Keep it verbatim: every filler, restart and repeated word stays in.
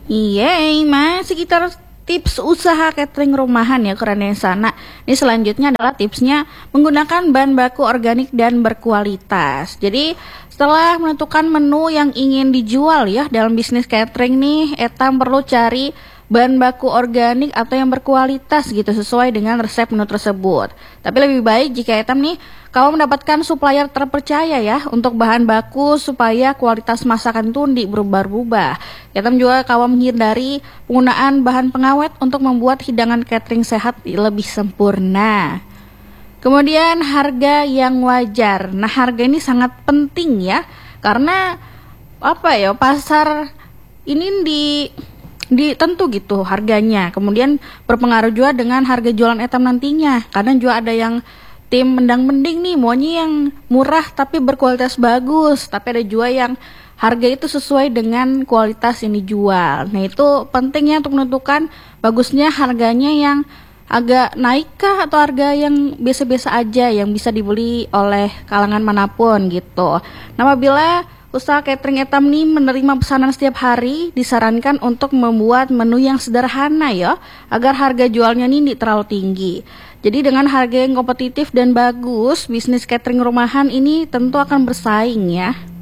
Yeay, mas sekitar tips usaha catering rumahan ya keren yang sana. Ini selanjutnya adalah tipsnya menggunakan bahan baku organik dan berkualitas. Jadi setelah menentukan menu yang ingin dijual ya dalam bisnis catering nih, Etam perlu cari bahan baku organik atau yang berkualitas gitu sesuai dengan resep menu tersebut. Tapi lebih baik jika Etam nih kamu mendapatkan supplier terpercaya ya untuk bahan baku supaya kualitas masakan itu tidak berubah-ubah. Etam juga kamu menghindari penggunaan bahan pengawet untuk membuat hidangan catering sehat lebih sempurna. Kemudian harga yang wajar. Nah, harga ini sangat penting ya karena apa ya pasar ini di di tentu gitu harganya, kemudian berpengaruh juga dengan harga jualan Etam nantinya. Kadang juga ada yang tim mendang-mending nih maunya yang murah tapi berkualitas bagus, tapi ada juga yang harga itu sesuai dengan kualitas yang dijual. Nah itu pentingnya untuk menentukan bagusnya harganya yang agak naik kah atau harga yang biasa-biasa aja yang bisa dibeli oleh kalangan manapun gitu. Nah apabila usaha catering Etam nih menerima pesanan setiap hari, disarankan untuk membuat menu yang sederhana ya, agar harga jualnya nih tidak terlalu tinggi. Jadi dengan harga yang kompetitif dan bagus, bisnis catering rumahan ini tentu akan bersaing ya.